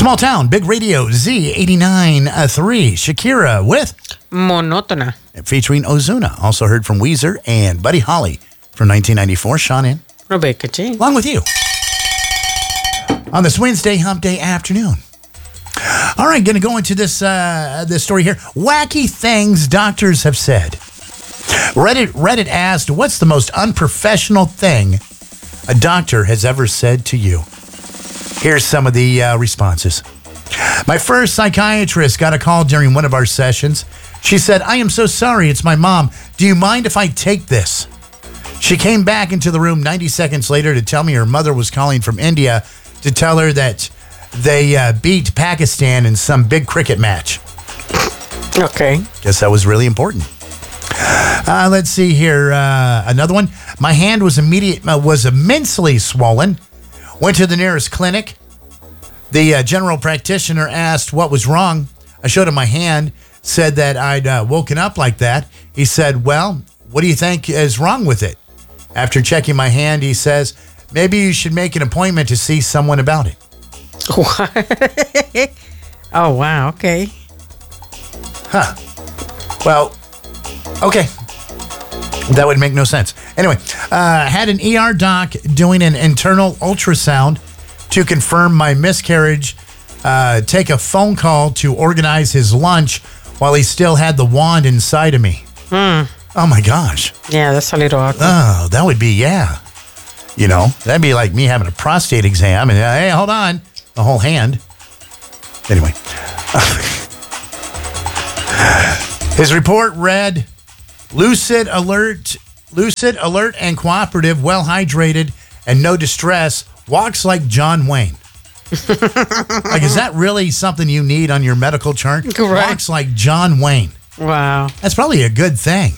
Small Town, Big Radio, Z89.3. Shakira with Monótona. featuring Ozuna. Also heard from Weezer and Buddy Holly from 1994. Sean in. Rebecca G. Along with you. On this Wednesday hump day afternoon. All right, going to go into this story here. Wacky things doctors have said. Reddit asked, what's the most unprofessional thing a doctor has ever said to you? Here's some of the responses. My first psychiatrist got a call during one of our sessions. She said, I am so sorry, it's my mom. Do you mind if I take this? She came back into the room 90 seconds later to tell me her mother was calling from India to tell her that they beat Pakistan in some big cricket match. Okay. Guess that was really important. Let's see here. Another one. My hand was immensely swollen. Went to the nearest clinic. The general practitioner asked what was wrong. I showed him my hand, said that I'd woken up like that. He said, well, what do you think is wrong with it? After checking my hand, he says, maybe you should make an appointment to see someone about it. What? Oh, wow. Okay. Huh. Well, okay. That would make no sense. Anyway, had an ER doc doing an internal ultrasound to confirm my miscarriage, take a phone call to organize his lunch while he still had the wand inside of me. Oh, my gosh. Yeah, that's a little awkward. Oh, that would be, yeah. You know, that'd be like me having a prostate exam and, hey, hold on, the whole hand. Anyway. His report read, lucid alert and cooperative, well hydrated, and no distress, walks like John Wayne. Like, is that really something you need on your medical chart? Correct. Walks like John Wayne. Wow. That's probably a good thing.